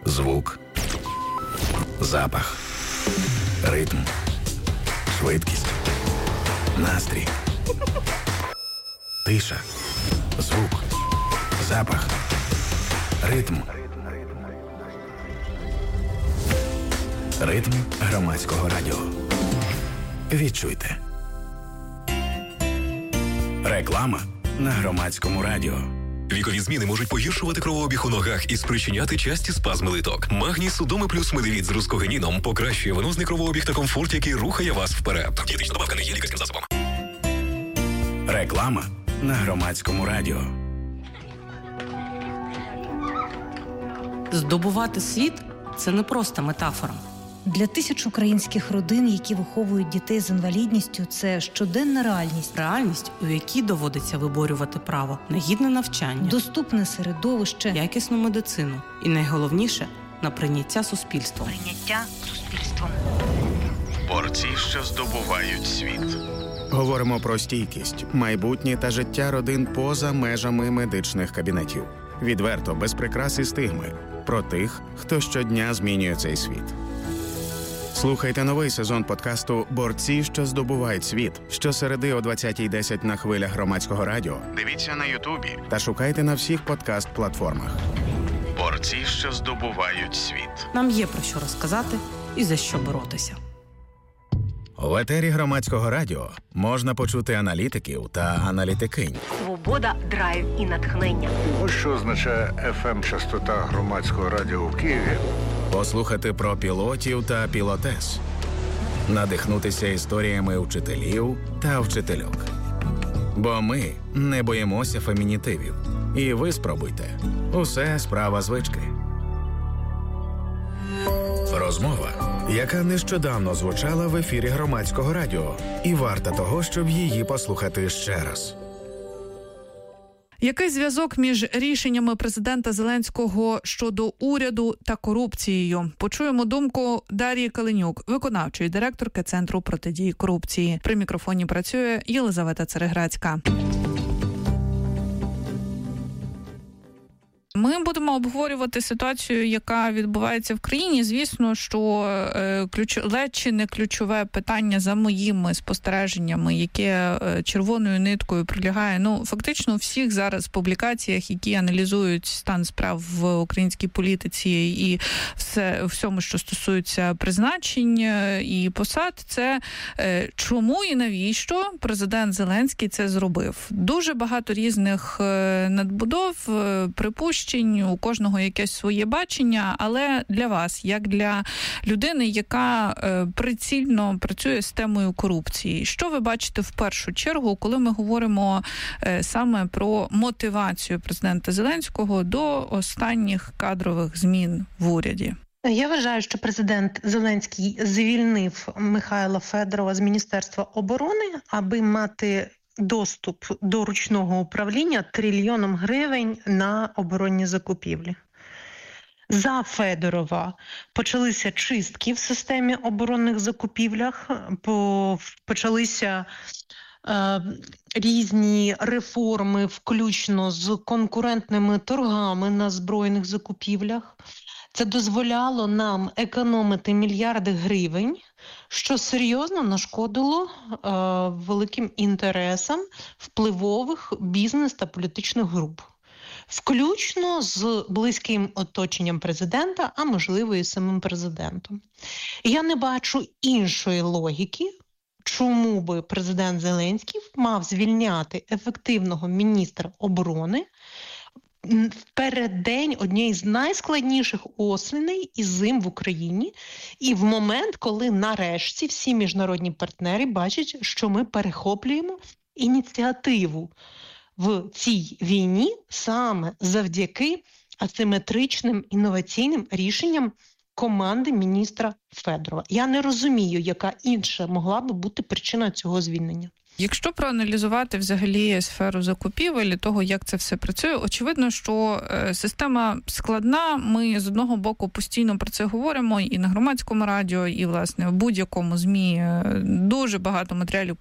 Звук, запах, ритм, швидкість, настрій, тиша, звук, запах, ритм. Ритм громадського радіо. Відчуйте. Реклама на громадському радіо. Вікові зміни можуть погіршувати кровообіг у ногах і спричиняти часті спазми литок. Магній Судоми плюс Медивіт з рускогеніном покращує венозний кровообіг та комфорт, який рухає вас вперед. Дієтична добавка не є лікарським засобом. Реклама на громадському радіо. Здобувати світ – це не просто метафора. Для тисяч українських родин, які виховують дітей з інвалідністю, це щоденна реальність. Реальність, у якій доводиться виборювати право на гідне навчання, доступне середовище, якісну медицину і, найголовніше, на прийняття суспільством. Борці, що здобувають світ. Говоримо про стійкість, майбутнє та життя родин поза межами медичних кабінетів. Відверто, без прикрас і стигми. Про тих, хто щодня змінює цей світ. Слухайте новий сезон подкасту «Борці, що здобувають світ» щосереди о 20:10 на хвилях громадського радіо. Дивіться на Ютубі. Та шукайте на всіх подкаст-платформах. Борці, що здобувають світ. Нам є про що розказати і за що боротися. В етері громадського радіо можна почути аналітиків та аналітикинь. Свобода, драйв і натхнення. Ось що означає FM-частота громадського радіо в Києві. Послухати про пілотів та пілотес. Надихнутися історіями вчителів та вчительок. Бо ми не боїмося фемінітивів. І ви спробуйте. Усе справа звички. Розмова, яка нещодавно звучала в ефірі громадського радіо. І варта того, щоб її послухати ще раз. Який зв'язок між рішеннями президента Зеленського щодо уряду та корупцією? Почуємо думку Дар'ї Каленюк, виконавчої директорки Центру протидії корупції. При мікрофоні працює Єлизавета Цереграцька. Ми будемо обговорювати ситуацію, яка відбувається в країні. Звісно, що ледь чи не ключове питання за моїми спостереженнями, яке червоною ниткою прилягає, фактично у всіх зараз публікаціях, які аналізують стан справ в українській політиці і всьому, що стосується призначень і посад, це чому і навіщо президент Зеленський це зробив. Дуже багато різних надбудов, припущень, у кожного якесь своє бачення, але для вас, як для людини, яка прицільно працює з темою корупції, що ви бачите в першу чергу, коли ми говоримо саме про мотивацію президента Зеленського до останніх кадрових змін в уряді? Я вважаю, що президент Зеленський звільнив Михайла Федорова з Міністерства оборони, аби мати доступ до ручного управління трильйоном гривень на оборонні закупівлі. За Федорова почалися чистки в системі оборонних закупівлях, почалися різні реформи, включно з конкурентними торгами на збройних закупівлях. Це дозволяло нам економити мільярди гривень, що серйозно нашкодило великим інтересам впливових бізнес та політичних груп, включно з близьким оточенням президента, а можливо і самим президентом. Я не бачу іншої логіки, чому би президент Зеленський мав звільняти ефективного міністра оборони в переддень однієї з найскладніших осеней і зим в Україні, і в момент, коли нарешті всі міжнародні партнери бачать, що ми перехоплюємо ініціативу в цій війні саме завдяки асиметричним інноваційним рішенням команди міністра Федорова. Я не розумію, яка інша могла би бути причина цього звільнення. Якщо проаналізувати взагалі сферу закупівель, того, як це все працює, очевидно, що система складна. Ми з одного боку постійно про це говоримо і на громадському радіо, і, власне, в будь-якому ЗМІ дуже багато матеріалів